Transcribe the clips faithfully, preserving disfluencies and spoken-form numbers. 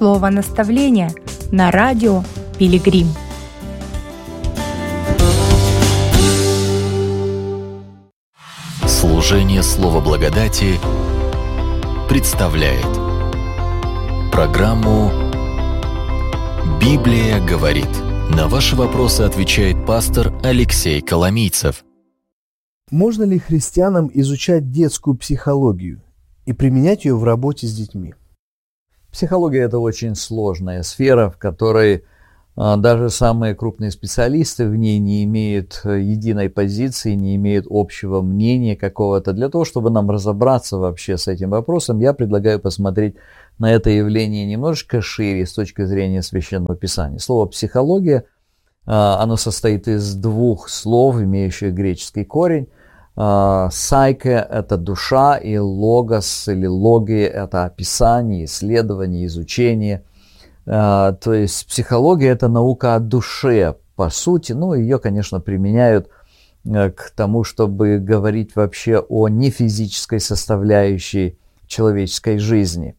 слово наставления на радио Пилигрим. Служение Слова Благодати представляет программу «Библия говорит». На ваши вопросы отвечает пастор Алексей Коломийцев. Можно ли христианам изучать детскую психологию и применять ее в работе с детьми? Психология – это очень сложная сфера, в которой а, даже самые крупные специалисты в ней не имеют единой позиции, не имеют общего мнения какого-то. Для того, чтобы нам разобраться вообще с этим вопросом, я предлагаю посмотреть на это явление немножечко шире с точки зрения Священного Писания. Слово «психология» а, оно состоит из двух слов, имеющих греческий корень. Сайке – это душа, и логос или логи – это описание, исследование, изучение. То есть психология – это наука о душе, по сути. Ну, ее, конечно, применяют к тому, чтобы говорить вообще о нефизической составляющей человеческой жизни.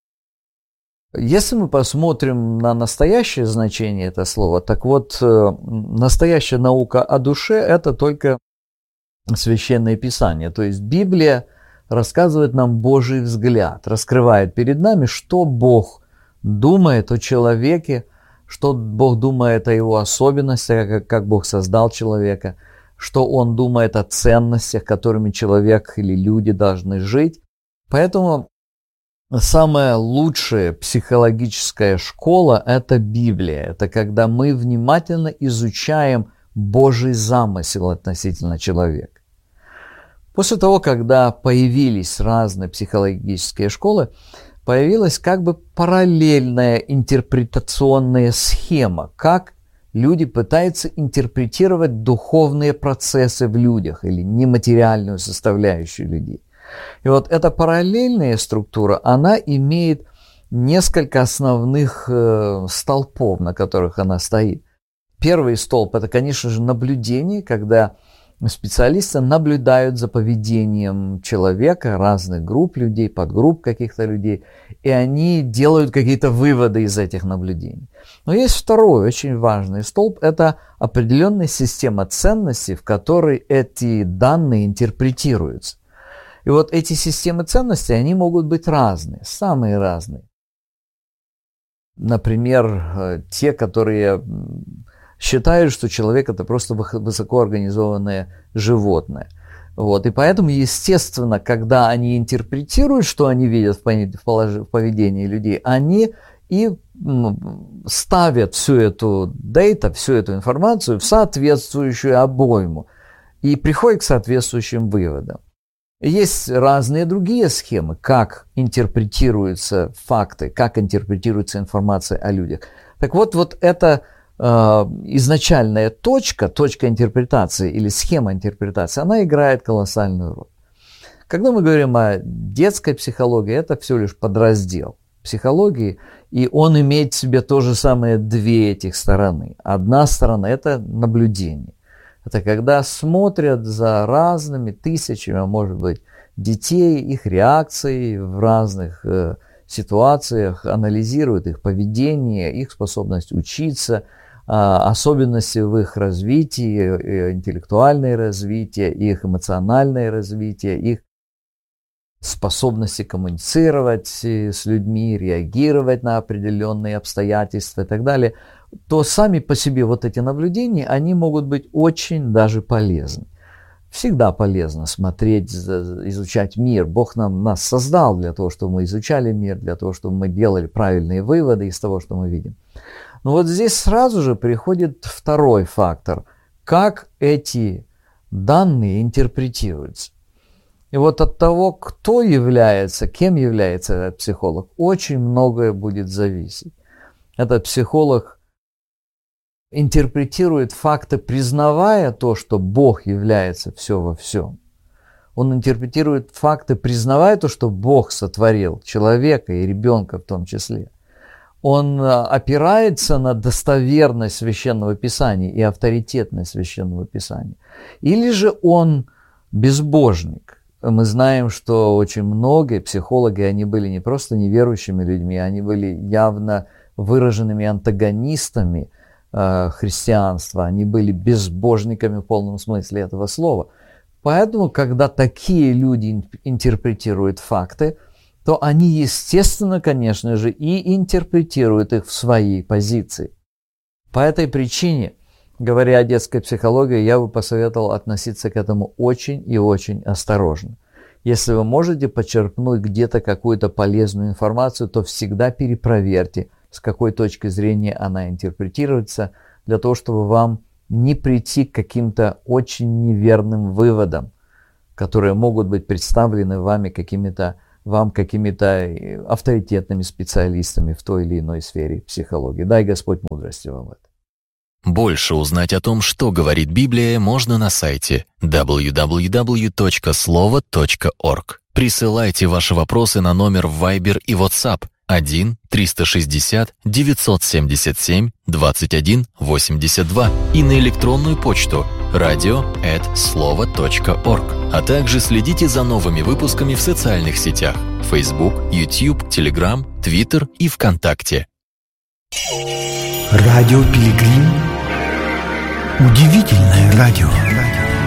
Если мы посмотрим на настоящее значение этого слова, так вот, настоящая наука о душе – это только Священное Писание, то есть Библия рассказывает нам Божий взгляд, раскрывает перед нами, что Бог думает о человеке, что Бог думает о его особенностях, как Бог создал человека, что Он думает о ценностях, которыми человек или люди должны жить. Поэтому самая лучшая психологическая школа – это Библия. Это когда мы внимательно изучаем Божий замысел относительно человека. После того, когда появились разные психологические школы, появилась как бы параллельная интерпретационная схема, как люди пытаются интерпретировать духовные процессы в людях или нематериальную составляющую людей. И вот эта параллельная структура, она имеет несколько основных э, столпов, на которых она стоит. Первый столб – это, конечно же, наблюдение, когда специалисты наблюдают за поведением человека, разных групп людей, подгрупп каких-то людей, и они делают какие-то выводы из этих наблюдений. Но есть второй очень важный столб – это определенная система ценностей, в которой эти данные интерпретируются. И вот эти системы ценностей, они могут быть разные, самые разные. Например, те, которые считают, что человек – это просто высокоорганизованное животное. Вот. И поэтому, естественно, когда они интерпретируют, что они видят в поведении людей, они и ставят всю эту дейта, всю эту информацию в соответствующую обойму и приходят к соответствующим выводам. Есть разные другие схемы, как интерпретируются факты, как интерпретируется информация о людях. Так вот, вот это э, изначальная точка, точка интерпретации или схема интерпретации, она играет колоссальную роль. Когда мы говорим о детской психологии, это всего лишь подраздел психологии, и он имеет в себе то же самое две этих стороны. Одна сторона – это наблюдение. Это когда смотрят за разными тысячами, а может быть, детей, их реакции в разных э, ситуациях, анализируют их поведение, их способность учиться, э, особенности в их развитии, э, интеллектуальное развитие, их эмоциональное развитие, их способности коммуницировать с людьми, реагировать на определенные обстоятельства и так далее, то сами по себе вот эти наблюдения, они могут быть очень даже полезны. Всегда полезно смотреть, изучать мир. Бог нам, нас создал для того, чтобы мы изучали мир, для того, чтобы мы делали правильные выводы из того, что мы видим. Но вот здесь сразу же приходит второй фактор. Как эти данные интерпретируются. И вот от того, кто является, кем является этот психолог, очень многое будет зависеть. Этот психолог интерпретирует факты, признавая то, что Бог является все во всем. Он интерпретирует факты, признавая то, что Бог сотворил человека и ребенка в том числе. Он опирается на достоверность Священного Писания и авторитетность Священного Писания. Или же он безбожник, мы знаем, что очень многие психологи, они были не просто неверующими людьми, они были явно выраженными антагонистами э, христианства, они были безбожниками в полном смысле этого слова. Поэтому, когда такие люди интерпретируют факты, то они, естественно, конечно же, и интерпретируют их в своей позиции. По этой причине, говоря о детской психологии, я бы посоветовал относиться к этому очень и очень осторожно. Если вы можете почерпнуть где-то какую-то полезную информацию, то всегда перепроверьте, с какой точки зрения она интерпретируется, для того, чтобы вам не прийти к каким-то очень неверным выводам, которые могут быть представлены вами какими-то, вам какими-то авторитетными специалистами в той или иной сфере психологии. Дай Господь мудрости вам в этом. Больше узнать о том, что говорит Библия, можно на сайте дабл ю дабл ю дабл ю точка слово точка орг. Присылайте ваши вопросы на номер в Viber и WhatsApp один триста шестьдесят девятьсот семьдесят семь двадцать один восемьдесят два и на электронную почту радио эт слово точка орг. А также следите за новыми выпусками в социальных сетях Facebook, YouTube, Telegram, Twitter и ВКонтакте. Радио Пилигрим. Удивительное радио.